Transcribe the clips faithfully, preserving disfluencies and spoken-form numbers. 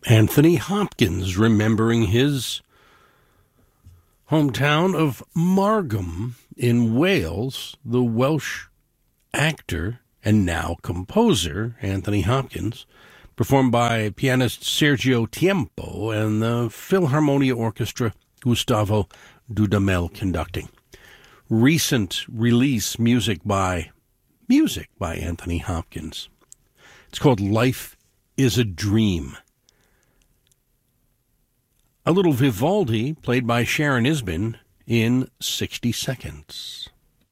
Anthony Hopkins, remembering his hometown of Margam in Wales. The Welsh actor and now composer Anthony Hopkins, performed by pianist Sergio Tiempo and the Philharmonia Orchestra, Gustavo Dudamel conducting. Recent release music by music by Anthony Hopkins. It's called Life is a Dream. A little Vivaldi played by Sharon Isbin in sixty seconds.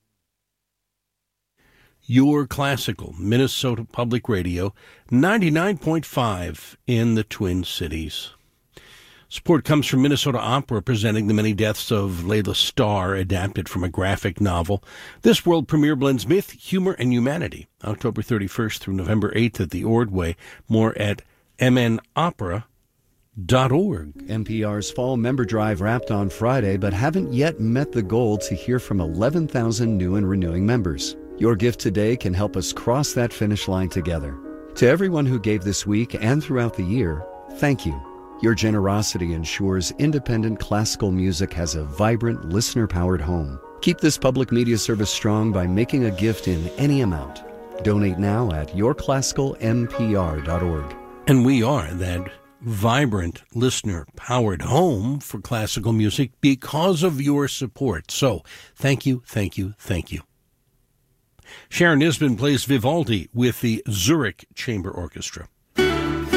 Your Classical, Minnesota Public Radio, ninety-nine point five in the Twin Cities. Support comes from Minnesota Opera, presenting The Many Deaths of Layla Starr, adapted from a graphic novel. This world premiere blends myth, humor, and humanity. October thirty-first through November eighth at the Ordway. More at m n opera dot org. N P R's Fall Member Drive wrapped on Friday, but haven't yet met the goal to hear from eleven thousand new and renewing members. Your gift today can help us cross that finish line together. To everyone who gave this week and throughout the year, thank you. Your generosity ensures independent classical music has a vibrant, listener-powered home. Keep this public media service strong by making a gift in any amount. Donate now at your classical m p r dot org. And we are that vibrant, listener-powered home for classical music because of your support. So, thank you, thank you, thank you. Sharon Isbin plays Vivaldi with the Zurich Chamber Orchestra.